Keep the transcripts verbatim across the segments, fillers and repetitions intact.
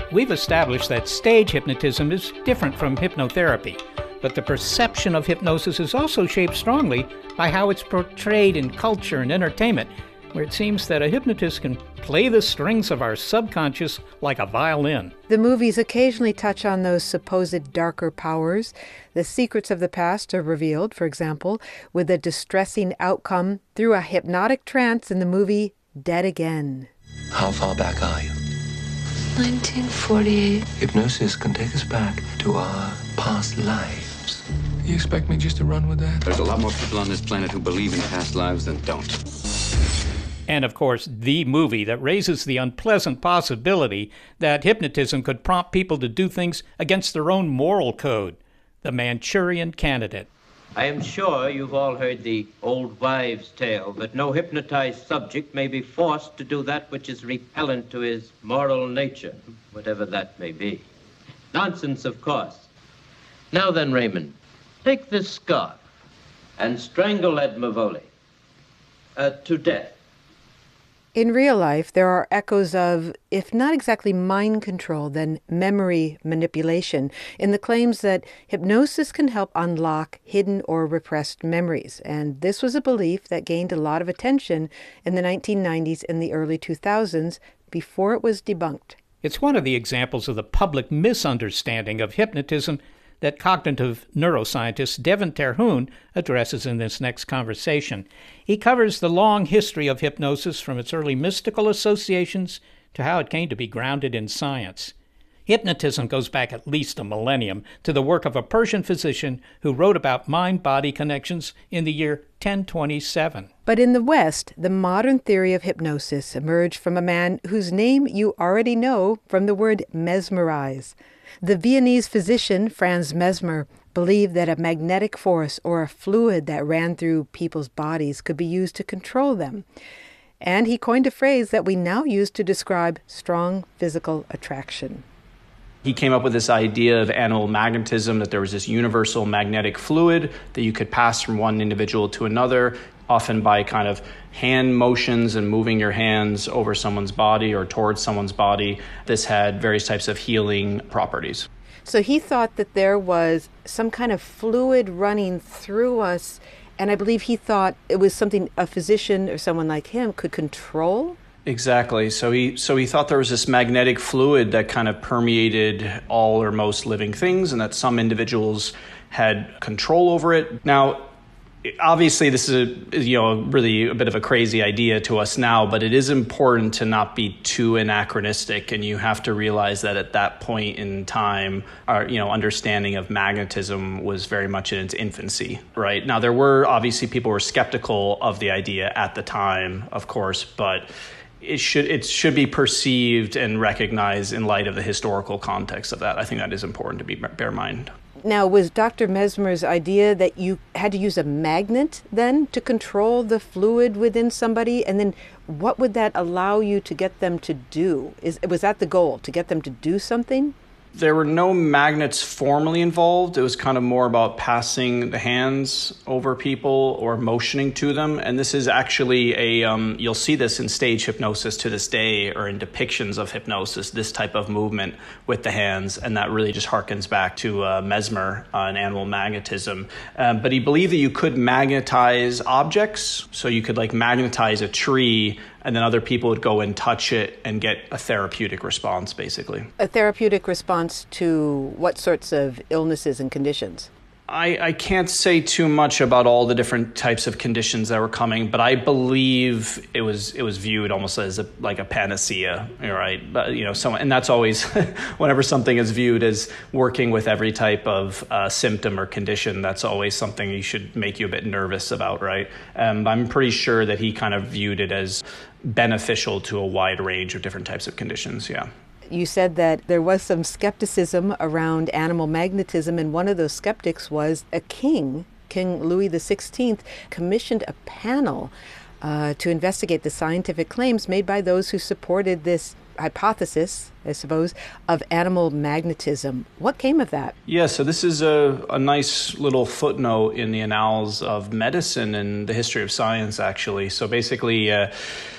We've established that stage hypnotism is different from hypnotherapy, but the perception of hypnosis is also shaped strongly by how it's portrayed in culture and entertainment, where it seems that a hypnotist can play the strings of our subconscious like a violin. The movies occasionally touch on those supposed darker powers. The secrets of the past are revealed, for example, with a distressing outcome through a hypnotic trance in the movie Dead Again. How far back are you? nineteen forty-eight. Hypnosis can take us back to our past lives. You expect me just to run with that? There's a lot more people on this planet who believe in past lives than don't. And of course, the movie that raises the unpleasant possibility that hypnotism could prompt people to do things against their own moral code, The Manchurian Candidate. I am sure you've all heard the old wives' tale that no hypnotized subject may be forced to do that which is repellent to his moral nature, whatever that may be. Nonsense, of course. Now then, Raymond, take this scarf and strangle Ed Mavoli uh, to death. In real life, there are echoes of, if not exactly mind control, then memory manipulation, in the claims that hypnosis can help unlock hidden or repressed memories. And this was a belief that gained a lot of attention in the nineteen nineties and the early two thousands before it was debunked. It's one of the examples of the public misunderstanding of hypnotism that cognitive neuroscientist Devin Terhune addresses in this next conversation. He covers the long history of hypnosis from its early mystical associations to how it came to be grounded in science. Hypnotism goes back at least a millennium to the work of a Persian physician who wrote about mind-body connections in the year ten twenty-seven. But in the West, the modern theory of hypnosis emerged from a man whose name you already know from the word mesmerize. The Viennese physician, Franz Mesmer, believed that a magnetic force or a fluid that ran through people's bodies could be used to control them. And he coined a phrase that we now use to describe strong physical attraction. He came up with this idea of animal magnetism, that there was this universal magnetic fluid that you could pass from one individual to another, often by kind of hand motions and moving your hands over someone's body or towards someone's body. This had various types of healing properties. So he thought that there was some kind of fluid running through us, and I believe he thought it was something a physician or someone like him could control? Exactly. So he so he thought there was this magnetic fluid that kind of permeated all or most living things, and that some individuals had control over it. Now, obviously, this is a, you know really a bit of a crazy idea to us now, but it is important to not be too anachronistic, and you have to realize that at that point in time, our you know understanding of magnetism was very much in its infancy. Right now, there were obviously people who were skeptical of the idea at the time, of course, but it should it should be perceived and recognized in light of the historical context of that. I think that is important to be bear in mind. Now, was Doctor Mesmer's idea that you had to use a magnet then to control the fluid within somebody? And then what would that allow you to get them to do? Is was that the goal, to get them to do something? There were no magnets formally involved. It was kind of more about passing the hands over people or motioning to them. And this is actually a, um, you'll see this in stage hypnosis to this day, or in depictions of hypnosis, this type of movement with the hands. And that really just harkens back to uh, Mesmer uh, and animal magnetism. Um, but he believed that you could magnetize objects. So you could like magnetize a tree, and then other people would go and touch it and get a therapeutic response, basically. A therapeutic response to what sorts of illnesses and conditions? I, I can't say too much about all the different types of conditions that were coming, but I believe it was it was viewed almost as a, like a panacea, right? But, you know, so, and that's always whenever something is viewed as working with every type of uh, symptom or condition, that's always something you should make you a bit nervous about, right? Um, I'm pretty sure that he kind of viewed it as beneficial to a wide range of different types of conditions, yeah. You said that there was some skepticism around animal magnetism, and one of those skeptics was a king. King Louis the sixteenth commissioned a panel uh, to investigate the scientific claims made by those who supported this hypothesis, I suppose, of animal magnetism. What came of that? Yeah, so this is a, a nice little footnote in the annals of medicine and the history of science, actually. So basically, uh,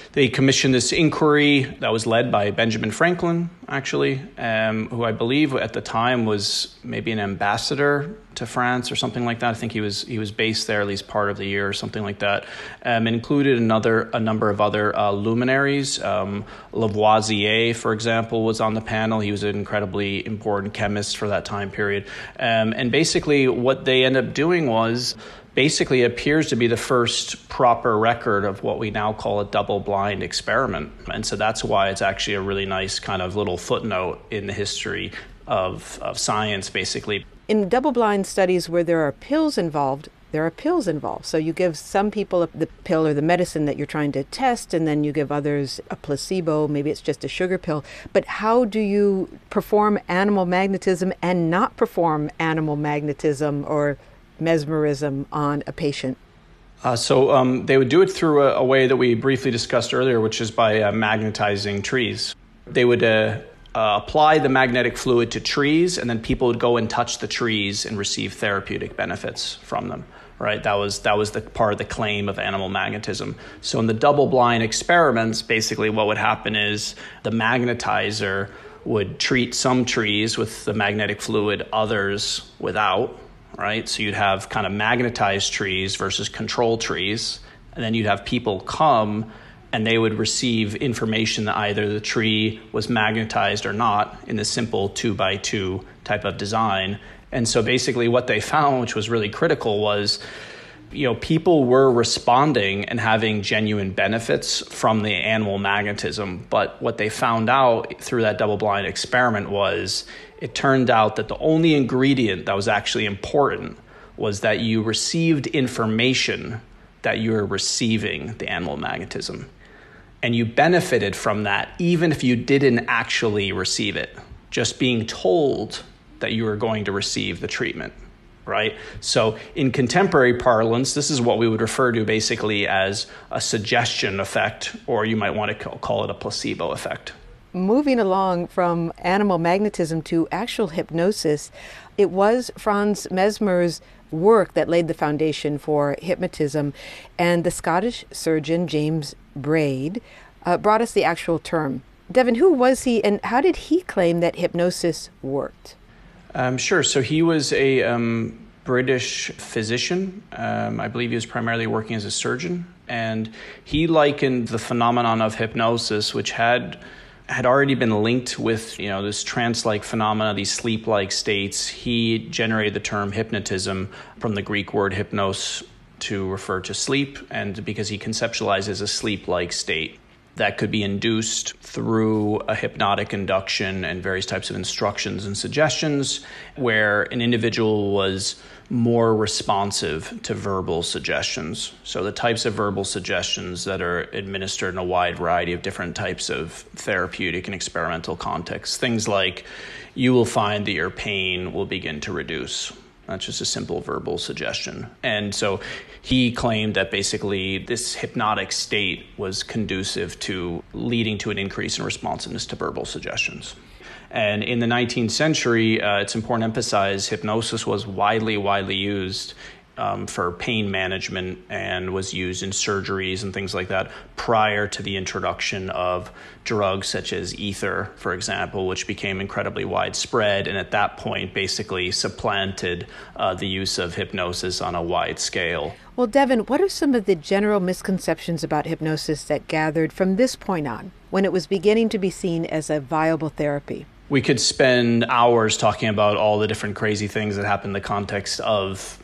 they commissioned this inquiry that was led by Benjamin Franklin, actually, um, who I believe at the time was maybe an ambassador to France or something like that. I think he was he was based there at least part of the year or something like that. Um, it included another a number of other uh, luminaries. Um, Lavoisier, for example, was on the panel. He was an incredibly important chemist for that time period. Um, and basically what they ended up doing was basically it appears to be the first proper record of what we now call a double-blind experiment. And so that's why it's actually a really nice kind of little footnote in the history of, of science, basically. In double-blind studies where there are pills involved, there are pills involved. So you give some people the pill or the medicine that you're trying to test, and then you give others a placebo. Maybe it's just a sugar pill. But how do you perform animal magnetism and not perform animal magnetism or mesmerism on a patient? Uh, so um, they would do it through a, a way that we briefly discussed earlier, which is by uh, magnetizing trees. They would uh, uh, apply the magnetic fluid to trees, and then people would go and touch the trees and receive therapeutic benefits from them. Right, that was that was the part of the claim of animal magnetism. So in the double-blind experiments, basically what would happen is the magnetizer would treat some trees with the magnetic fluid, others without. Right, so you'd have kind of magnetized trees versus control trees, and then you'd have people come and they would receive information that either the tree was magnetized or not in the simple two by two type of design. And so basically what they found, which was really critical, was, you know, people were responding and having genuine benefits from the animal magnetism. But what they found out through that double-blind experiment was it turned out that the only ingredient that was actually important was that you received information that you were receiving the animal magnetism. And you benefited from that even if you didn't actually receive it. Just being told that you are going to receive the treatment, right? So in contemporary parlance, this is what we would refer to basically as a suggestion effect, or you might want to call it a placebo effect. Moving along from animal magnetism to actual hypnosis, it was Franz Mesmer's work that laid the foundation for hypnotism, and the Scottish surgeon James Braid uh, brought us the actual term. Devin, who was he, and how did he claim that hypnosis worked? Um, sure. So he was a um, British physician. Um, I believe he was primarily working as a surgeon. And he likened the phenomenon of hypnosis, which had had already been linked with, you know, this trance-like phenomena, these sleep-like states. He generated the term hypnotism from the Greek word hypnos to refer to sleep, and because he conceptualizes a sleep-like state that could be induced through a hypnotic induction and various types of instructions and suggestions, where an individual was more responsive to verbal suggestions. So the types of verbal suggestions that are administered in a wide variety of different types of therapeutic and experimental contexts. Things like, you will find that your pain will begin to reduce. That's just a simple verbal suggestion. And so he claimed that basically this hypnotic state was conducive to leading to an increase in responsiveness to verbal suggestions. And in the nineteenth century, uh, it's important to emphasize hypnosis was widely, widely used um, for pain management and was used in surgeries and things like that prior to the introduction of drugs such as ether, for example, which became incredibly widespread and at that point basically supplanted uh, the use of hypnosis on a wide scale. Well, Devin, what are some of the general misconceptions about hypnosis that gathered from this point on, when it was beginning to be seen as a viable therapy? We could spend hours talking about all the different crazy things that happen in the context of